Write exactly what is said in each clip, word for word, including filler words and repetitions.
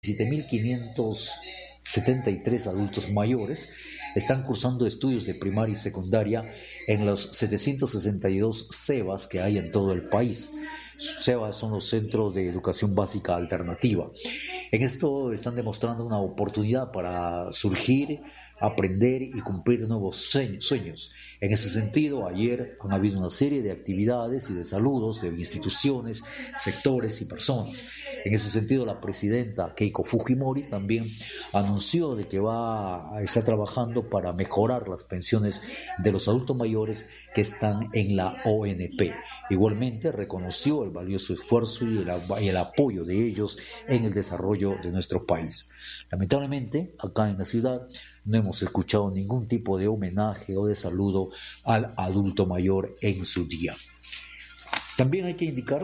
siete mil quinientos setenta y tres adultos mayores están cursando estudios de primaria y secundaria en los setecientos sesenta y dos SEBAs que hay en todo el país. SEBAs son los Centros de Educación Básica Alternativa. En esto están demostrando una oportunidad para surgir, aprender y cumplir nuevos sueños. En ese sentido, ayer han habido una serie de actividades y de saludos de instituciones, sectores y personas. En ese sentido, la presidenta Keiko Fujimori también anunció de que va a estar trabajando para mejorar las pensiones de los adultos mayores que están en la O N P. Igualmente, reconoció el valioso esfuerzo y el, y el apoyo de ellos en el desarrollo de nuestro país. Lamentablemente, acá en la ciudad no hemos escuchado ningún tipo de homenaje o de saludo al adulto mayor en su día. También hay que indicar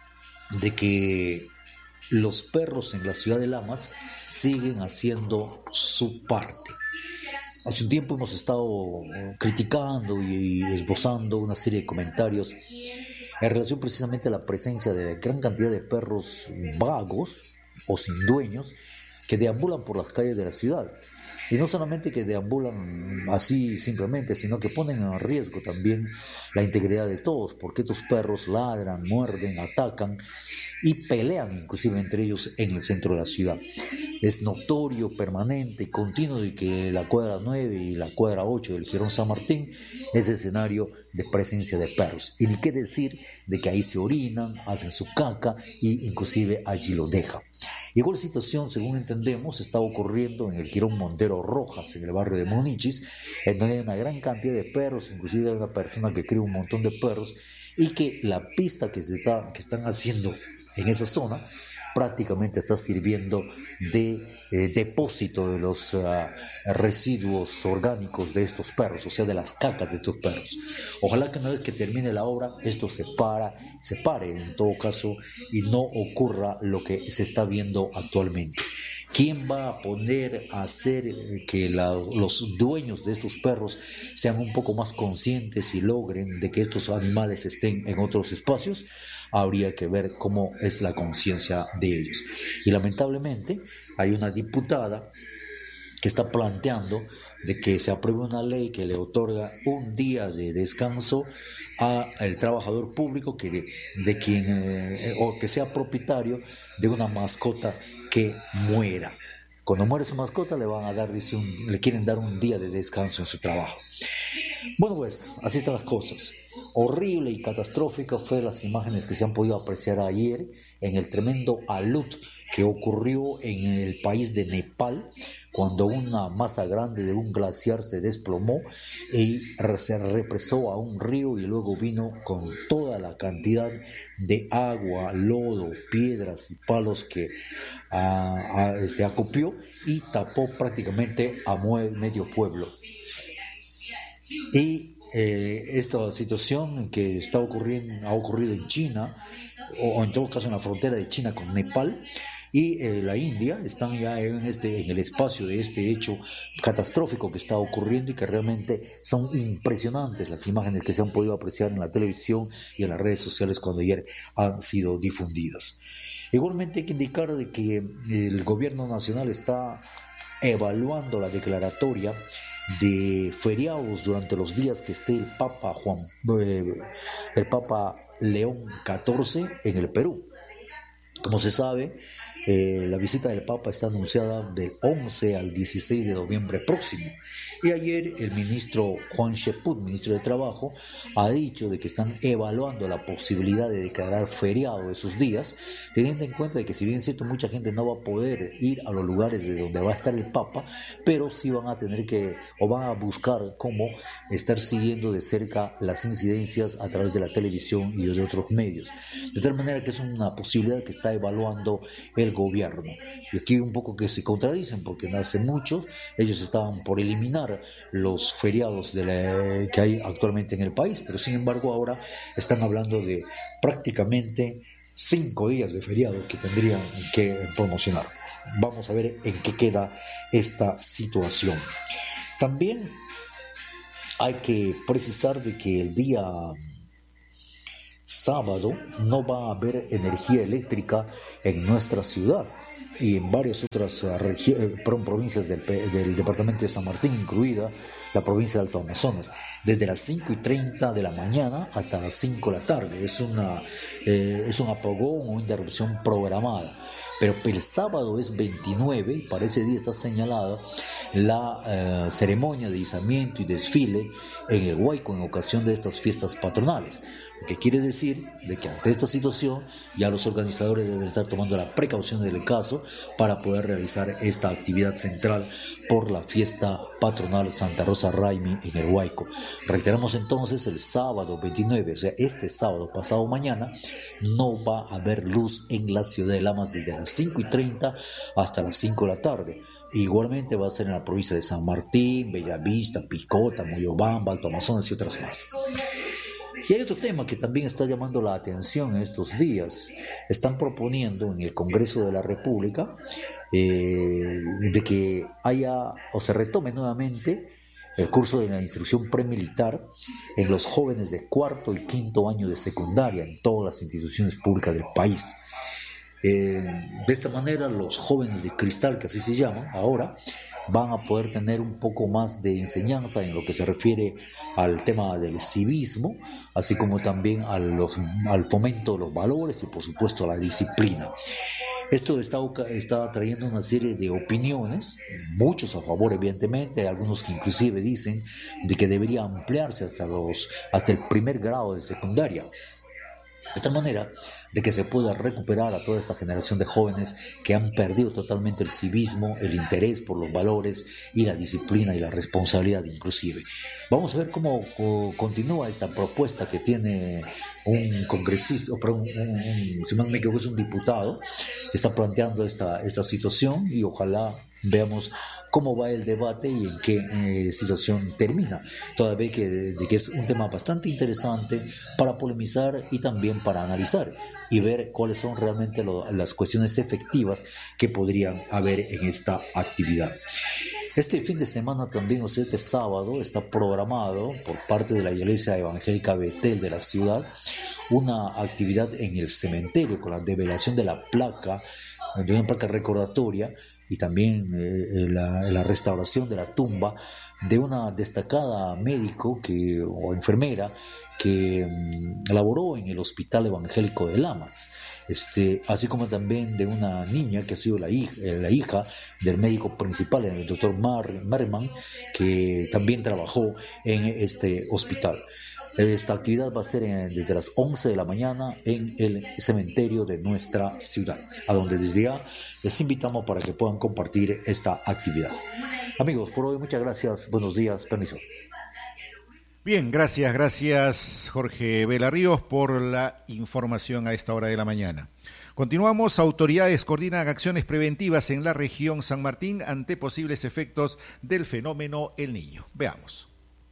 de que los perros en la ciudad de Lamas siguen haciendo su parte. Hace un tiempo hemos estado criticando y esbozando una serie de comentarios en relación precisamente a la presencia de gran cantidad de perros vagos o sin dueños que deambulan por las calles de la ciudad. Y no solamente que deambulan así simplemente, sino que ponen en riesgo también la integridad de todos, porque estos perros ladran, muerden, atacan y pelean inclusive entre ellos en el centro de la ciudad. Es notorio, permanente y continuo de que la cuadra nueve y la cuadra ocho del Jirón San Martín es escenario de presencia de perros. Y ni qué decir de que ahí se orinan, hacen su caca e inclusive allí lo dejan. Igual situación, según entendemos, está ocurriendo en el Jirón Montero Rojas, en el barrio de Munichis, en donde hay una gran cantidad de perros, inclusive hay una persona que cría un montón de perros, y que la pista que, se está, que están haciendo en esa zona prácticamente está sirviendo de eh, depósito de los uh, residuos orgánicos de estos perros, o sea, de las cacas de estos perros. Ojalá que una vez que termine la obra, esto se, para, se pare en todo caso y no ocurra lo que se está viendo actualmente. ¿Quién va a poner a hacer que la, los dueños de estos perros sean un poco más conscientes y logren de que estos animales estén en otros espacios? Habría que ver cómo es la conciencia de ellos. Y lamentablemente hay una diputada que está planteando de que se apruebe una ley que le otorga un día de descanso al trabajador público que de, de quien eh, o que sea propietario de una mascota que muera. Cuando muere su mascota le van a dar, dice, un, le quieren dar un día de descanso en su trabajo. Bueno, pues así están las cosas. Horrible y catastrófica fue las imágenes que se han podido apreciar ayer en el tremendo alud que ocurrió en el país de Nepal, cuando una masa grande de un glaciar se desplomó y se represó a un río y luego vino con toda la cantidad de agua, lodo, piedras y palos que a, a, este, acopió y tapó prácticamente a medio pueblo. Y eh, esta situación que está ocurriendo, ha ocurrido en China, o en todo caso en la frontera de China con Nepal y eh, la India, están ya en, este, en el espacio de este hecho catastrófico que está ocurriendo y que realmente son impresionantes las imágenes que se han podido apreciar en la televisión y en las redes sociales cuando ayer han sido difundidas. Igualmente hay que indicar de que el gobierno nacional está evaluando la declaratoria de feriados durante los días que esté el Papa Juan, eh, el Papa León catorce en el Perú. Como se sabe, eh, la visita del Papa está anunciada del once al dieciséis de noviembre próximo. Y ayer el ministro Juan Sheput, ministro de Trabajo, ha dicho de que están evaluando la posibilidad de declarar feriado esos días, teniendo en cuenta de que si bien es cierto mucha gente no va a poder ir a los lugares de donde va a estar el Papa, pero sí van a tener que o van a buscar cómo estar siguiendo de cerca las incidencias a través de la televisión y de otros medios. De tal manera que es una posibilidad que está evaluando el gobierno. Y aquí un poco que se contradicen, porque hace mucho ellos estaban por eliminar los feriados de la, que hay actualmente en el país, pero sin embargo ahora están hablando de prácticamente cinco días de feriado que tendrían que promocionar. Vamos a ver en qué queda esta situación. También hay que precisar de que el día sábado no va a haber energía eléctrica en nuestra ciudad y en varias otras uh, regi- eh, provincias del, del departamento de San Martín, incluida la provincia de Alto Amazonas, desde las cinco y treinta de la mañana hasta las cinco de la tarde. Es, una, eh, es un apagón o interrupción programada. Pero el sábado es veintinueve y para ese día está señalada la eh, ceremonia de izamiento y desfile en el Huayco en ocasión de estas fiestas patronales. Lo que quiere decir de que ante esta situación ya los organizadores deben estar tomando la precaución del caso para poder realizar esta actividad central por la fiesta patronal Santa Rosa Raimi en el Huayco. Reiteramos entonces, el sábado veintinueve, o sea este sábado pasado mañana, no va a haber luz en la ciudad de Lamas desde las cinco y treinta hasta las cinco de la tarde. Igualmente va a ser en la provincia de San Martín, Bellavista, Picota, Moyobamba, Alto Amazonas y otras más. Y hay otro tema que también está llamando la atención en estos días. Están proponiendo en el Congreso de la República eh, de que haya o se retome nuevamente el curso de la instrucción premilitar en los jóvenes de cuarto y quinto año de secundaria en todas las instituciones públicas del país. Eh, de esta manera los jóvenes de cristal, que así se llaman ahora, van a poder tener un poco más de enseñanza en lo que se refiere al tema del civismo, así como también a los, al fomento de los valores y por supuesto a la disciplina. Esto está, está trayendo una serie de opiniones, muchos a favor evidentemente, hay algunos que inclusive dicen de que debería ampliarse hasta, los, hasta el primer grado de secundaria. De tal manera de que se pueda recuperar a toda esta generación de jóvenes que han perdido totalmente el civismo, el interés por los valores y la disciplina y la responsabilidad inclusive. Vamos a ver cómo o, continúa esta propuesta que tiene un congresista, o un, un, un, si no me equivoco es un diputado, está planteando esta, esta situación y ojalá veamos cómo va el debate y en qué eh, situación termina, toda vez que, de que es un tema bastante interesante para polemizar y también para analizar y ver cuáles son realmente lo, las cuestiones efectivas que podrían haber en esta actividad. Este fin de semana también, o sea, este sábado, está programado por parte de la Iglesia Evangélica Betel de la ciudad una actividad en el cementerio con la develación de la placa, de una placa recordatoria y también eh, la, la restauración de la tumba de una destacada médico que, o enfermera que um, laboró en el Hospital Evangélico de Lamas, este, así como también de una niña que ha sido la hija, la hija del médico principal, el doctor Mar, Merman, que también trabajó en este hospital. Esta actividad va a ser en, desde las once de la mañana en el cementerio de nuestra ciudad, a donde desde ya les invitamos para que puedan compartir esta actividad. Amigos, por hoy muchas gracias, buenos días, permiso. Bien, gracias, gracias Jorge Belarríos por la información a esta hora de la mañana. Continuamos, autoridades coordinan acciones preventivas en la región San Martín ante posibles efectos del fenómeno El Niño. Veamos.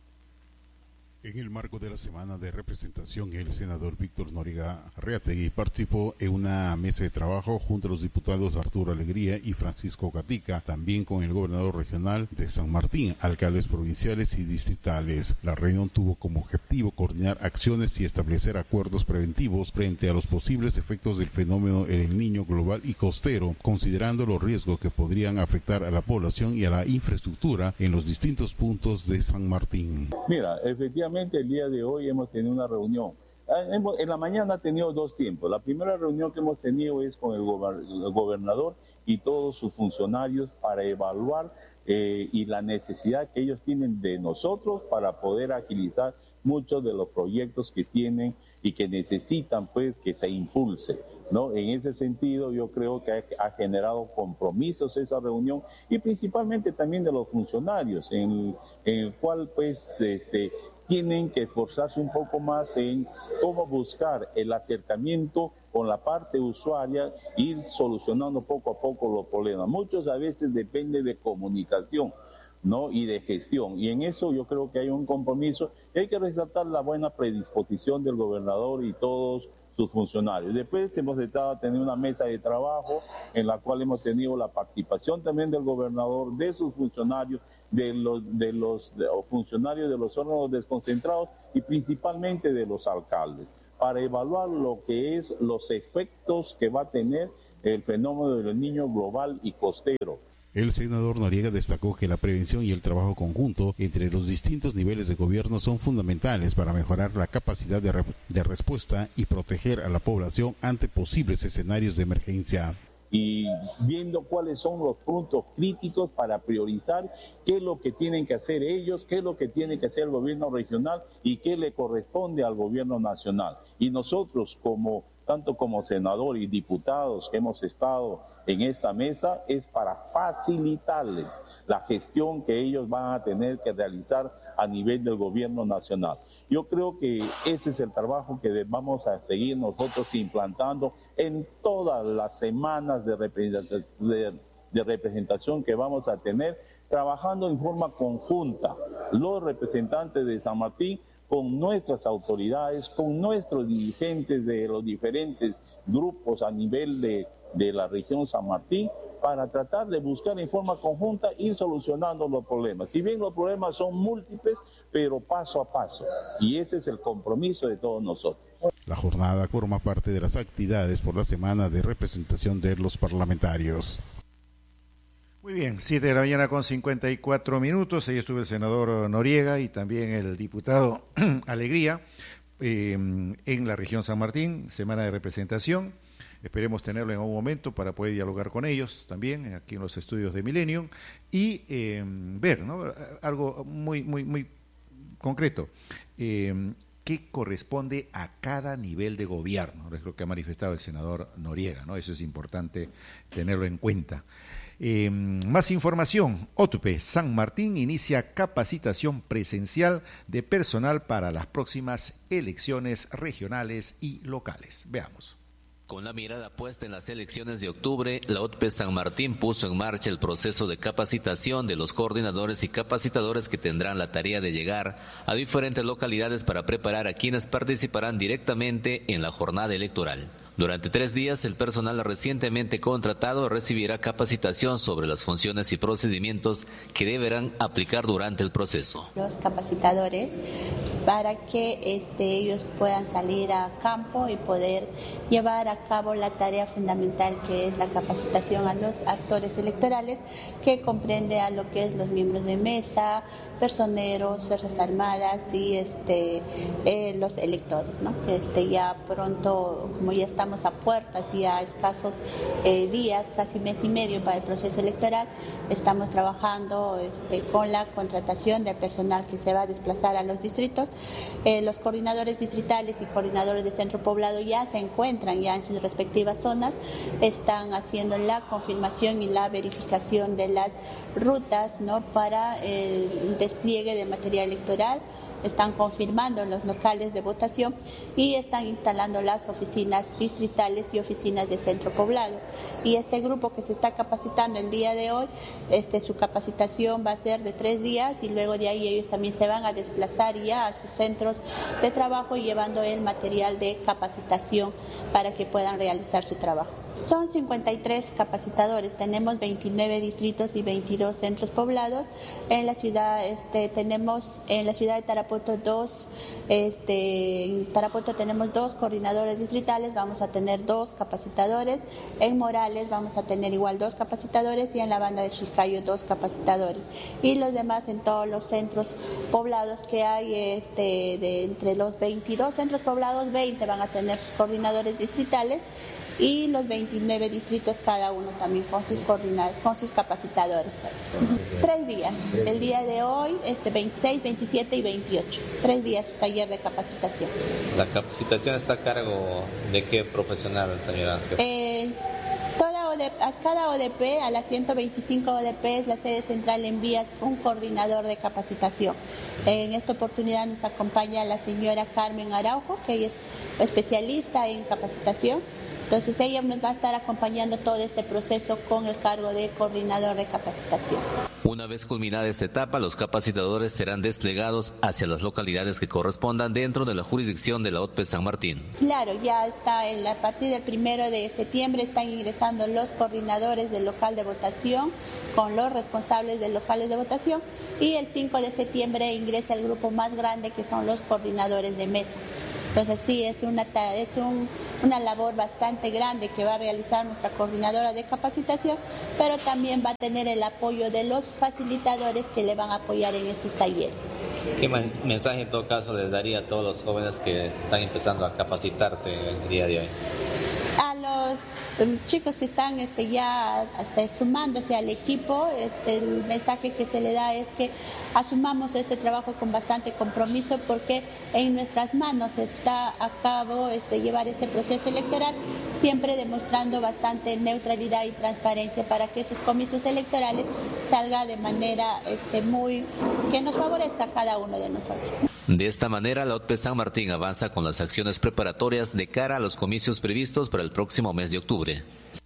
En el marco de la semana de representación, el senador Víctor Noriega Reategui participó en una mesa de trabajo junto a los diputados Arturo Alegría y Francisco Gatica, también con el gobernador regional de San Martín, alcaldes provinciales y distritales. La reunión tuvo como objetivo coordinar acciones y establecer acuerdos preventivos frente a los posibles efectos del fenómeno El Niño global y costero, considerando los riesgos que podrían afectar a la población y a la infraestructura en los distintos puntos de San Martín. Mira, efectivamente el día de hoy hemos tenido una reunión. En la mañana ha tenido dos tiempos. La primera reunión que hemos tenido es con el gobernador y todos sus funcionarios para evaluar eh, y la necesidad que ellos tienen de nosotros para poder agilizar muchos de los proyectos que tienen y que necesitan pues que se impulse, ¿no? En ese sentido yo creo que ha, ha generado compromisos esa reunión y principalmente también de los funcionarios en, en el cual pues este tienen que esforzarse un poco más en cómo buscar el acercamiento con la parte usuaria, ir solucionando poco a poco los problemas. Muchos a veces depende de comunicación, ¿no? Y de gestión. Y en eso yo creo que hay un compromiso y hay que resaltar la buena predisposición del gobernador y todos sus funcionarios. Después hemos estado teniendo una mesa de trabajo en la cual hemos tenido la participación también del gobernador, de sus funcionarios, de los, de los de, funcionarios de los órganos desconcentrados y principalmente de los alcaldes, para para evaluar lo que es los efectos que va a tener el fenómeno del Niño global y costero. El senador Noriega destacó que la prevención y el trabajo conjunto entre los distintos niveles de gobierno son fundamentales para mejorar la capacidad de, re- de respuesta y proteger a la población ante posibles escenarios de emergencia. Y viendo cuáles son los puntos críticos para priorizar qué es lo que tienen que hacer ellos, qué es lo que tiene que hacer el gobierno regional y qué le corresponde al gobierno nacional. Y nosotros, como tanto como senador y diputados que hemos estado en esta mesa, es para facilitarles la gestión que ellos van a tener que realizar a nivel del gobierno nacional. Yo creo que ese es el trabajo que vamos a seguir nosotros implantando en todas las semanas de representación, de, de representación que vamos a tener, trabajando en forma conjunta, los representantes de San Martín con nuestras autoridades, con nuestros dirigentes de los diferentes grupos a nivel de, de la región San Martín, para tratar de buscar en forma conjunta ir solucionando los problemas. Si bien los problemas son múltiples, pero paso a paso. Y ese es el compromiso de todos nosotros. La jornada forma parte de las actividades por la semana de representación de los parlamentarios. Muy bien, siete de la mañana con cincuenta y cuatro minutos. Ahí estuvo el senador Noriega y también el diputado Alegría eh, en la región San Martín, semana de representación. Esperemos tenerlo en algún momento para poder dialogar con ellos también aquí en los estudios de Millennium y eh, ver, ¿no?, algo muy muy muy concreto, eh, qué corresponde a cada nivel de gobierno. Es lo que ha manifestado el senador Noriega, ¿no? Eso es importante tenerlo en cuenta. Eh, más información. O T P E San Martín inicia capacitación presencial de personal para las próximas elecciones regionales y locales. Veamos. Con la mirada puesta en las elecciones de octubre, la O T P E San Martín puso en marcha el proceso de capacitación de los coordinadores y capacitadores que tendrán la tarea de llegar a diferentes localidades para preparar a quienes participarán directamente en la jornada electoral. Durante tres días, el personal recientemente contratado recibirá capacitación sobre las funciones y procedimientos que deberán aplicar durante el proceso. Los capacitadores, para que este, ellos puedan salir a campo y poder llevar a cabo la tarea fundamental que es la capacitación a los actores electorales, que comprende a lo que es los miembros de mesa, personeros, fuerzas armadas y este, eh, los electores, ¿no? Que este, ya pronto, como ya estamos a puertas y a escasos eh, días, casi mes y medio para el proceso electoral, estamos trabajando este, con la contratación del personal que se va a desplazar a los distritos. Eh, los coordinadores distritales y coordinadores de centro poblado ya se encuentran ya en sus respectivas zonas, están haciendo la confirmación y la verificación de las rutas, ¿no?, para el despliegue de material electoral, están confirmando los locales de votación y están instalando las oficinas distritales y oficinas de centro poblado. Y este grupo que se está capacitando el día de hoy, este, su capacitación va a ser de tres días y luego de ahí ellos también se van a desplazar ya a sus centros de trabajo llevando el material de capacitación para que puedan realizar su trabajo. Son cincuenta y tres capacitadores, tenemos veintinueve distritos y veintidós centros poblados. En la ciudad este, tenemos, en la ciudad de Tarapoto dos, este, en Tarapoto tenemos dos coordinadores distritales, vamos a tener dos capacitadores. En Morales vamos a tener igual dos capacitadores y en la banda de Chilcayo dos capacitadores. Y los demás en todos los centros poblados que hay, este, de entre los veintidós centros poblados, veinte van a tener sus coordinadores distritales y los veintinueve distritos cada uno también con sus coordinadores, con sus capacitadores. Tres días, el día de hoy, este veintiséis, veintisiete y veintiocho, tres días taller de capacitación. ¿La capacitación está a cargo de qué profesional, señora? Eh, toda O D P, a cada O D P, a las ciento veinticinco O D P, la sede central envía un coordinador de capacitación. En esta oportunidad nos acompaña la señora Carmen Araujo, que ella es especialista en capacitación. Entonces ella nos va a estar acompañando todo este proceso con el cargo de coordinador de capacitación. Una vez culminada esta etapa, los capacitadores serán desplegados hacia las localidades que correspondan dentro de la jurisdicción de la O T P E San Martín. Claro, ya está, en la, a partir del primero de septiembre están ingresando los coordinadores del local de votación con los responsables de locales de votación y el cinco de septiembre ingresa el grupo más grande que son los coordinadores de mesa. Entonces sí, es una, es un, una labor bastante grande que va a realizar nuestra coordinadora de capacitación, pero también va a tener el apoyo de los facilitadores que le van a apoyar en estos talleres. ¿Qué mensaje en todo caso les daría a todos los jóvenes que están empezando a capacitarse el día de hoy? A los chicos que están este, ya hasta sumándose al equipo, este, el mensaje que se le da es que asumamos este trabajo con bastante compromiso, porque en nuestras manos está a cabo este, llevar este proceso electoral, siempre demostrando bastante neutralidad y transparencia para que estos comicios electorales salgan de manera este, muy que nos favorezca a cada uno de nosotros. De esta manera, la O T P San Martín avanza con las acciones preparatorias de cara a los comicios previstos para el próximo mes de octubre.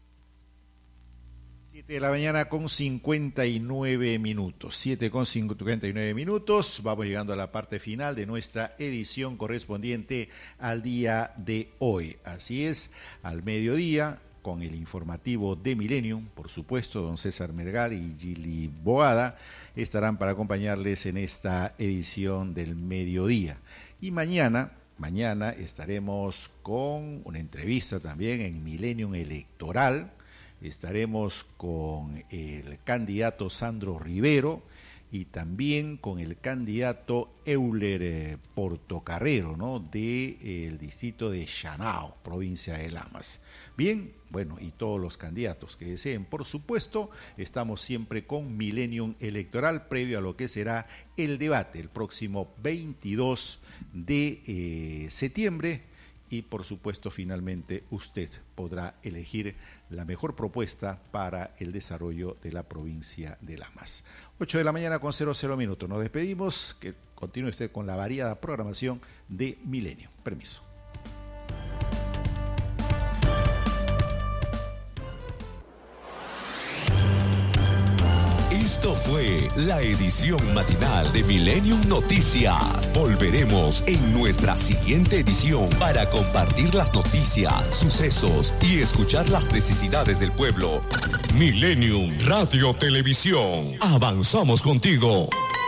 siete de la mañana con cincuenta y nueve minutos. siete con cincuenta y nueve minutos. Vamos llegando a la parte final de nuestra edición correspondiente al día de hoy. Así es, al mediodía, con el informativo de Millennium, por supuesto, don César Melgar y Gili Boada estarán para acompañarles en esta edición del mediodía. Y mañana, mañana estaremos con una entrevista también en Millennium Electoral. Estaremos con el candidato Sandro Rivero y también con el candidato Euler eh, Portocarrero, ¿no?, del de, distrito de Chanao, provincia de Lamas. Bien, bueno, y todos los candidatos que deseen, por supuesto, estamos siempre con Millennium Electoral, previo a lo que será el debate el próximo veintidós de eh, septiembre. Y por supuesto, finalmente, usted podrá elegir la mejor propuesta para el desarrollo de la provincia de Lamas. ocho de la mañana con cero cero minutos. Nos despedimos. Que continúe usted con la variada programación de Milenio. Permiso. Esto fue la edición matinal de Millennium Noticias. Volveremos en nuestra siguiente edición para compartir las noticias, sucesos y escuchar las necesidades del pueblo. Millennium Radio Televisión. Avanzamos contigo.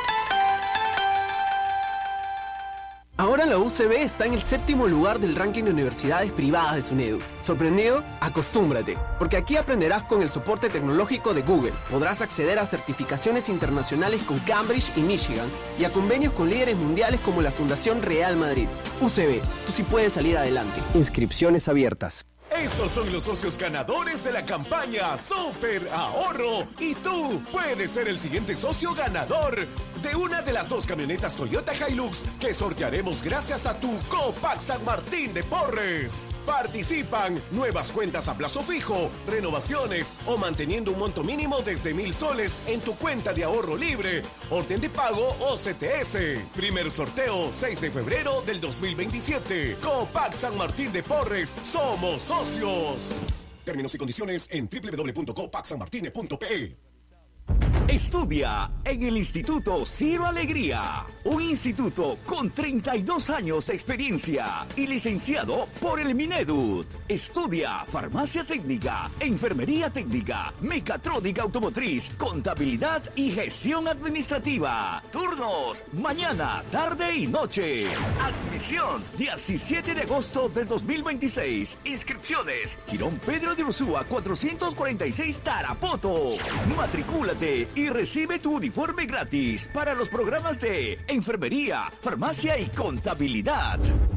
Ahora la U C B está en el séptimo lugar del ranking de universidades privadas de SUNEDU. ¿Sorprendido? Acostúmbrate, porque aquí aprenderás con el soporte tecnológico de Google. Podrás acceder a certificaciones internacionales con Cambridge y Michigan y a convenios con líderes mundiales como la Fundación Real Madrid. U C B, tú sí puedes salir adelante. Inscripciones abiertas. Estos son los socios ganadores de la campaña Super Ahorro y tú puedes ser el siguiente socio ganador de una de las dos camionetas Toyota Hilux que sortearemos gracias a tu Copac San Martín de Porres. Participan nuevas cuentas a plazo fijo, renovaciones o manteniendo un monto mínimo desde mil soles en tu cuenta de ahorro libre, orden de pago o C T S. Primer sorteo seis de febrero del dos mil veintisiete. Copac San Martín de Porres, somos socios. Términos y condiciones en doble u doble u doble u punto copac san martine punto p e. Estudia en el Instituto Ciro Alegría, un instituto con treinta y dos años de experiencia y licenciado por el Mineduc. Estudia farmacia técnica, enfermería técnica, mecatrónica automotriz, contabilidad y gestión administrativa. Turnos, mañana, tarde y noche. Admisión, diecisiete de agosto del dos mil veintiséis. Inscripciones, Girón Pedro de Ursúa cuatrocientos cuarenta y seis Tarapoto. Matricúlate y recibe tu uniforme gratis para los programas de enfermería, farmacia y contabilidad.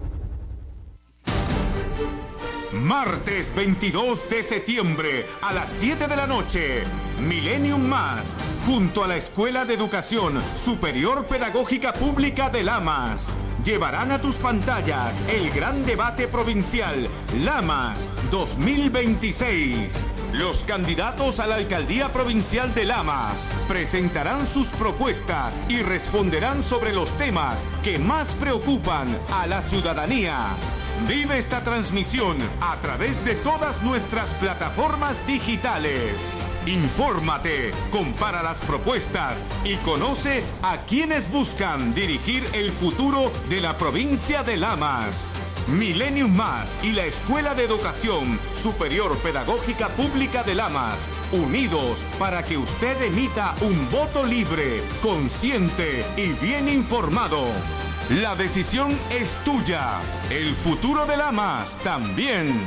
Martes veintidós de septiembre a las siete de la noche, Millennium Más, junto a la Escuela de Educación Superior Pedagógica Pública de Lamas. Llevarán a tus pantallas el gran debate provincial Lamas dos mil veintiséis. Los candidatos a la alcaldía provincial de Lamas presentarán sus propuestas y responderán sobre los temas que más preocupan a la ciudadanía. Vive esta transmisión a través de todas nuestras plataformas digitales. Infórmate, compara las propuestas y conoce a quienes buscan dirigir el futuro de la provincia de Lamas. Millennium Más y la Escuela de Educación Superior Pedagógica Pública de Lamas, unidos para que usted emita un voto libre, consciente y bien informado. La decisión es tuya. El futuro de Lamas también.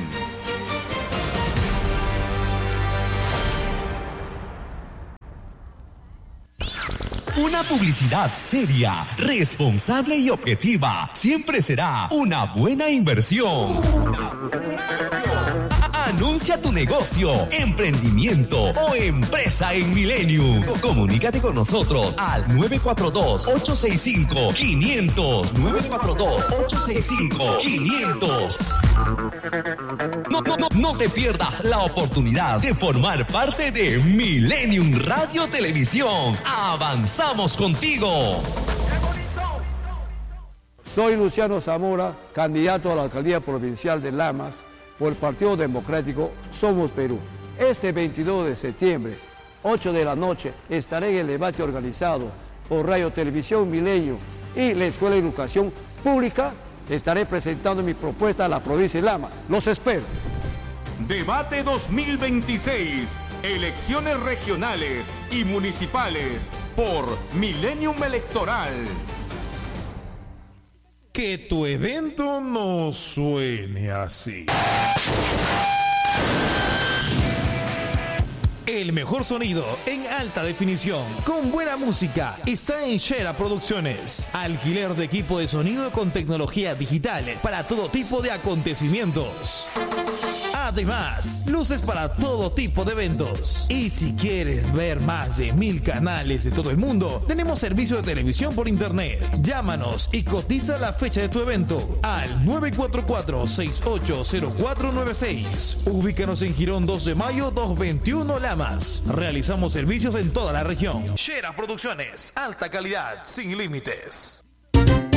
Una publicidad seria, responsable y objetiva siempre será una buena inversión. Una buena inversión. Anuncia tu negocio, emprendimiento o empresa en Millennium. Comunícate con nosotros al nueve cuatro dos, ocho seis cinco, cinco cero cero. nueve cuatro dos, ocho seis cinco, cinco cero cero. No, no, no, no te pierdas la oportunidad de formar parte de Millennium Radio Televisión. Avanzamos contigo. Soy Luciano Zamora, candidato a la alcaldía provincial de Lamas por el Partido Democrático Somos Perú. Este veintidós de septiembre, ocho de la noche, estaré en el debate organizado por Radio Televisión Milenio y la Escuela de Educación Pública. Estaré presentando mi propuesta a la provincia de Lamas. Los espero. Debate dos mil veintiséis. Elecciones regionales y municipales por Millennium Electoral. Que tu evento no suene así. El mejor sonido en alta definición, con buena música, está en Shera Producciones. Alquiler de equipo de sonido con tecnología digital para todo tipo de acontecimientos. Además, luces para todo tipo de eventos. Y si quieres ver más de mil canales de todo el mundo, tenemos servicio de televisión por internet. Llámanos y cotiza la fecha de tu evento al nueve cuatro cuatro, seis ocho cero cuatro nueve seis. Ubícanos en Girón dos de mayo doscientos veintiuno Lamas. Realizamos servicios en toda la región. Shera Producciones, alta calidad, sin límites.